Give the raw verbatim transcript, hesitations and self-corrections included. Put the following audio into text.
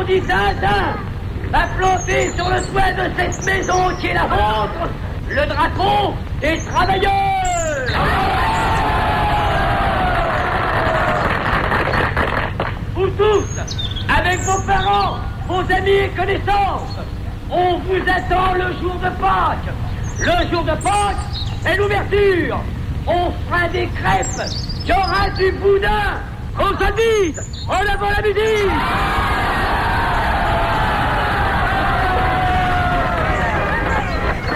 dit Tintin, va planter sur le toit de cette maison qui est la vôtre le drapeau des travailleurs. Vous tous, avec vos parents, vos amis et connaissances, on vous attend le jour de Pâques. Le jour de Pâques, c'est l'ouverture. On fera des crêpes, il y aura du boudin. On se vide, en avant la musique.